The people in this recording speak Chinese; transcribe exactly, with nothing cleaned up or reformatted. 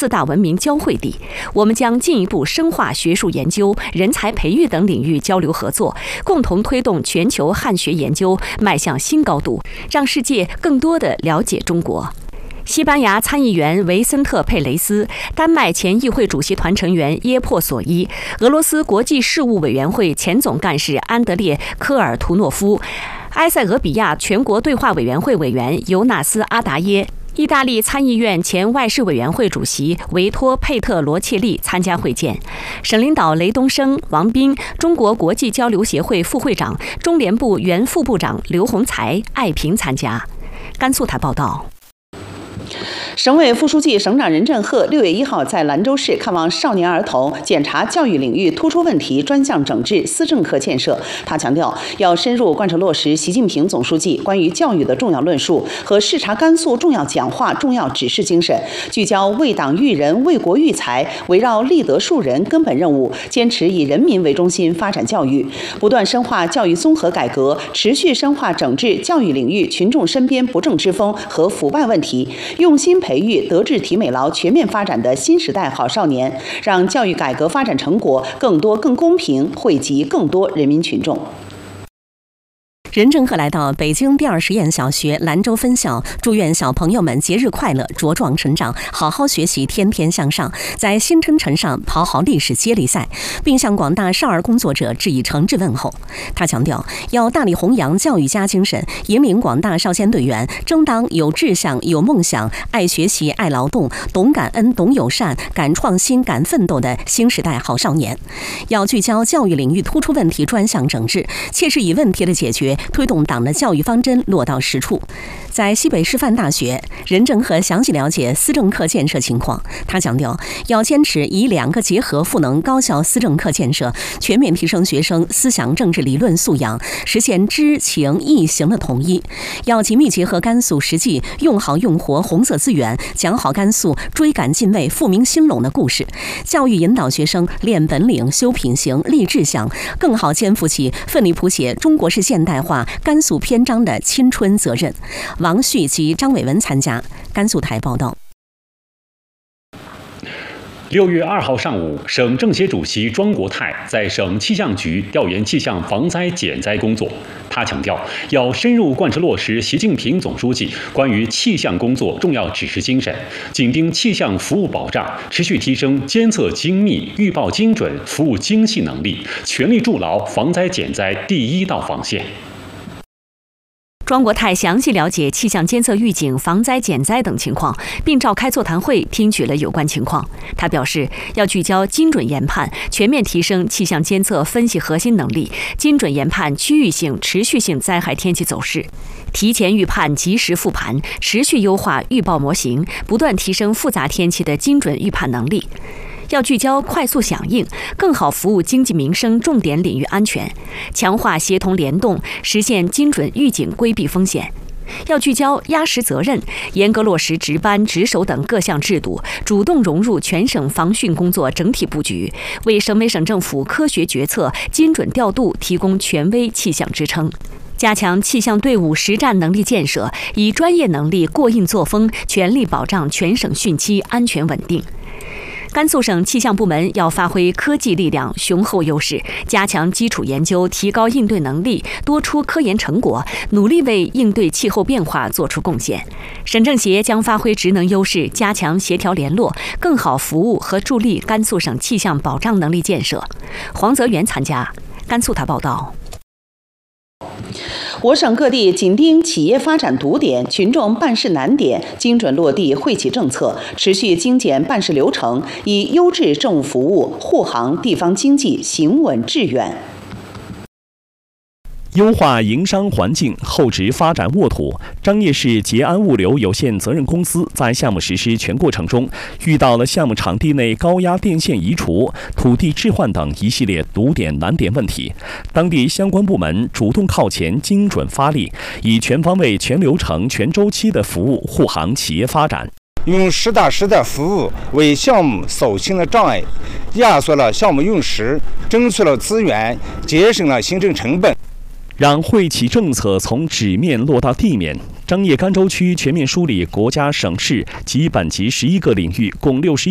四大文明交汇地。我们将进一步深化学术研究、人才培育等领域交流合作，共同推动全球汉学研究迈向新高度，让世界更多地了解中国。西班牙参议员维森特·佩雷斯、丹麦前议会主席团成员耶珀索伊、俄罗斯国际事务委员会前总干事安德烈·科尔图诺夫、埃塞俄比亚全国对话委员会委员尤纳斯·阿达耶、意大利参议院前外事委员会主席维托·佩特罗切利参加会见，省领导雷东升、王斌、中国国际交流协会副会长、中联部原副部长刘洪才、艾平参加。甘肃台报道。 省委副书记、省长任正鹤六月一号在兰州市看望少年儿童，检查教育领域突出问题专项整治思政课建设。他强调，要深入贯彻落实习近平总书记关于教育的重要论述和视察甘肃重要讲话、重要指示精神，聚焦为党育人、为国育才，围绕立德树人根本任务，坚持以人民为中心发展教育，不断深化教育综合改革，持续深化整治教育领域群众身边不正之风和腐败问题，用心培育德智体美劳全面发展的新时代好少年，让教育改革发展成果更多更公平，惠及更多人民群众。 任正鹤来到北京第二实验小学兰州分校，祝愿小朋友们节日快乐，茁壮成长，好好学习，天天向上，在新征程上跑好历史接力赛，并向广大少儿工作者致以诚挚问候。他强调，要大力弘扬教育家精神，引领广大少先队员争当有志向、有梦想、爱学习、爱劳动、懂感恩、懂友善、敢创新、敢奋斗的新时代好少年。要聚焦教育领域突出问题专项整治，切实以问题的解决推动党的教育方针落到实处。在西北师范大学，任正鹤详细了解思政课建设情况。他强调，要坚持以两个结合赋能高校思政课建设，全面提升学生思想政治理论素养，实现知情意行的统一。要紧密结合甘肃实际，用好用活红色资源，讲好甘肃追赶进位、复明兴隆的故事，教育引导学生练本领、修品行、立志向，更好肩负起奋力谱写中国式现代化甘肃篇章的青春责任。王旭及张伟文参加。甘肃台报道。 六月二号上午，省政协主席庄国泰在省气象局调研气象防灾减灾工作。他强调，要深入贯彻落实习近平总书记关于气象工作重要指示精神，紧盯气象服务保障，持续提升监测精密、预报精准、服务精细能力，全力筑牢防灾减灾第一道防线。 庄国泰详细了解气象监测预警、防灾减灾等情况，并召开座谈会，听取了有关情况。他表示，要聚焦精准研判，全面提升气象监测分析核心能力，精准研判区域性、持续性灾害天气走势，提前预判、及时复盘，持续优化预报模型，不断提升复杂天气的精准预判能力。要聚焦快速响应，更好服务经济民生重点领域安全，强化协同联动，实现精准预警，规避风险。要聚焦压实责任，严格落实值班、值守等各项制度，主动融入全省防汛工作整体布局，为省委省政府科学决策、精准调度提供权威气象支撑。加强气象队伍实战能力建设，以专业能力、过硬作风，全力保障全省汛期安全稳定。甘肃省气象部门要发挥科技力量雄厚优势，加强基础研究，提高应对能力，多出科研成果，努力为应对气候变化做出贡献。省政协将发挥职能优势，加强协调联络，更好服务和助力甘肃省气象保障能力建设。黄泽元参加。甘肃台报道。 我省各地紧盯企业发展堵点、群众办事难点，精准落地惠企政策，持续精简办事流程，以优质政务服务护航地方经济行稳致远。 优化营商环境，厚植发展沃土。张掖市捷安物流有限责任公司在项目实施全过程中，遇到了项目场地内高压电线移除、土地置换等一系列堵点难点问题。当地相关部门主动靠前，精准发力，以全方位、全流程、全周期的服务护航企业发展。 用实打实的服务为项目扫清了障碍，压缩了项目用时，争取了资源，节省了行政成本。 让惠企政策从纸面落到地面。张掖甘州区全面梳理国家、省市及本级十一个领域共六十一